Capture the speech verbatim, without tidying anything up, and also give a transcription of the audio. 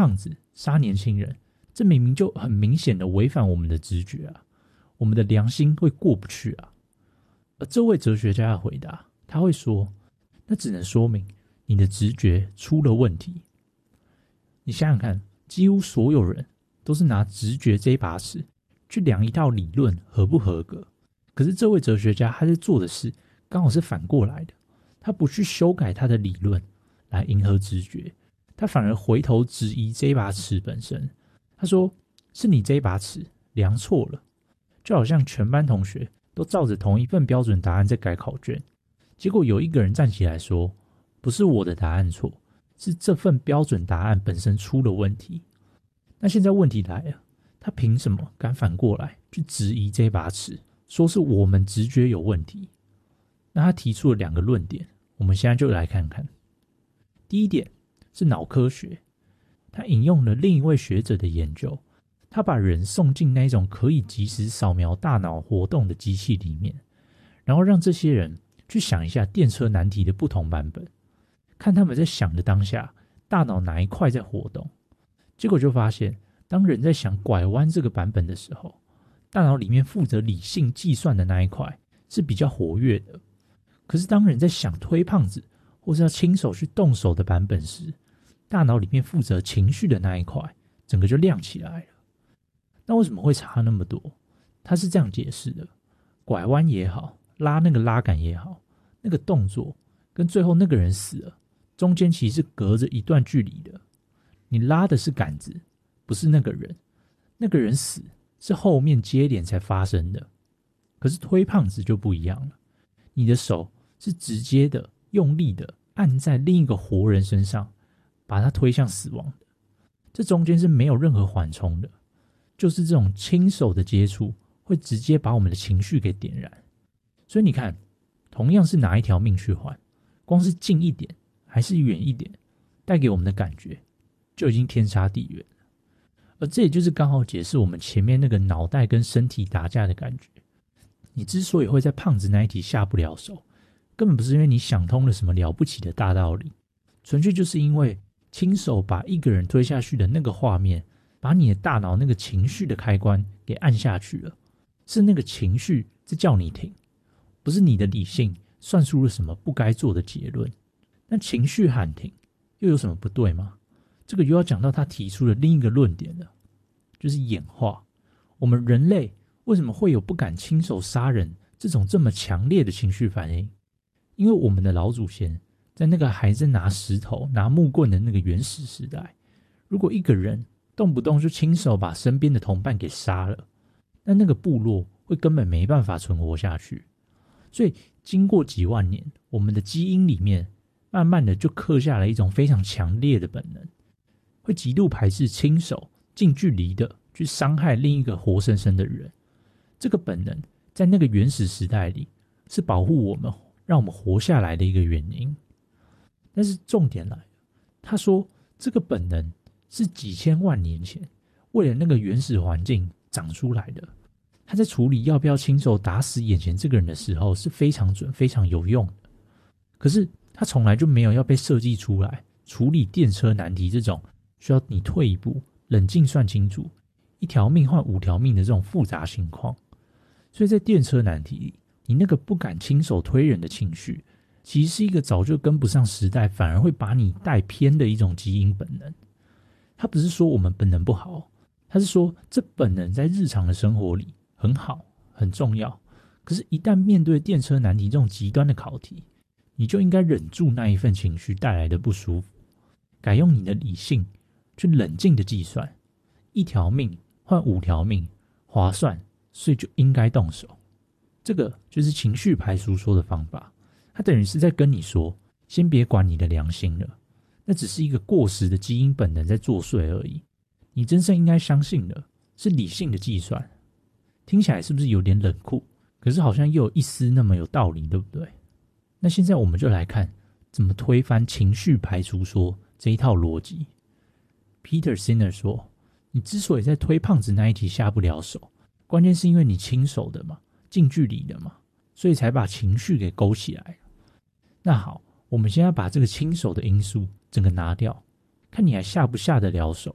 胖子杀年轻人，这明明就很明显的违反我们的直觉啊，我们的良心会过不去啊。而这位哲学家的回答，他会说，那只能说明你的直觉出了问题。你想想看，几乎所有人都是拿直觉这一把尺去量一套理论合不合格，可是这位哲学家他在做的事刚好是反过来的，他不去修改他的理论来迎合直觉，他反而回头质疑这一把尺本身。他说，是你这一把尺量错了，就好像全班同学都照着同一份标准答案在改考卷，结果有一个人站起来说，不是我的答案错，是这份标准答案本身出了问题。那现在问题来了，他凭什么敢反过来去质疑这把尺，说是我们直觉有问题？那他提出了两个论点，我们现在就来看看。第一点是脑科学，他引用了另一位学者的研究，他把人送进那种可以即时扫描大脑活动的机器里面，然后让这些人去想一下电车难题的不同版本，看他们在想的当下，大脑哪一块在活动。结果就发现，当人在想拐弯这个版本的时候，大脑里面负责理性计算的那一块是比较活跃的。可是当人在想推胖子或是要亲手去动手的版本时，大脑里面负责情绪的那一块整个就亮起来了。那为什么会差那么多？他是这样解释的，拐弯也好，拉那个拉杆也好，那个动作跟最后那个人死了中间其实是隔着一段距离的。你拉的是杆子，不是那个人，那个人死是后面接连才发生的。可是推胖子就不一样了，你的手是直接的用力的按在另一个活人身上，把他推向死亡的，这中间是没有任何缓冲的，就是这种亲手的接触会直接把我们的情绪给点燃。所以你看，同样是拿一条命去换，光是近一点还是远一点，带给我们的感觉就已经天差地远了。而这也就是刚好解释我们前面那个脑袋跟身体打架的感觉。你之所以会在胖子那一题下不了手，根本不是因为你想通了什么了不起的大道理，纯粹就是因为亲手把一个人推下去的那个画面，把你的大脑那个情绪的开关给按下去了。是那个情绪在叫你停，不是你的理性算出了什么不该做的结论。那情绪喊停又有什么不对吗？这个又要讲到他提出的另一个论点了，就是演化。我们人类为什么会有不敢亲手杀人这种这么强烈的情绪反应？因为我们的老祖先在那个还在拿石头拿木棍的那个原始时代，如果一个人动不动就亲手把身边的同伴给杀了，那那个部落会根本没办法存活下去。所以经过几万年，我们的基因里面慢慢的就刻下了一种非常强烈的本能，会极度排斥亲手近距离的去伤害另一个活生生的人。这个本能在那个原始时代里是保护我们让我们活下来的一个原因。但是重点来了，他说这个本能是几千万年前为了那个原始环境长出来的，他在处理要不要亲手打死眼前这个人的时候是非常准非常有用的。可是他从来就没有要被设计出来处理电车难题这种需要你退一步冷静算清楚一条命换五条命的这种复杂情况。所以在电车难题里，你那个不敢亲手推人的情绪，其实是一个早就跟不上时代，反而会把你带偏的一种基因本能。他不是说我们本能不好，他是说这本能在日常的生活里很好很重要，可是一旦面对电车难题这种极端的考题，你就应该忍住那一份情绪带来的不舒服，改用你的理性去冷静的计算，一条命换五条命划算，所以就应该动手。这个就是情绪排除说的方法，它等于是在跟你说，先别管你的良心了，那只是一个过时的基因本能在作祟而已。你真正应该相信的是理性的计算。听起来是不是有点冷酷？可是好像又有一丝那么有道理，对不对？那现在我们就来看怎么推翻情绪排除说这一套逻辑。Peter Sinner 说，你之所以在推胖子那一题下不了手，关键是因为你亲手的嘛，近距离的嘛，所以才把情绪给勾起来。那好，我们现在把这个亲手的因素整个拿掉，看你还下不下得了手。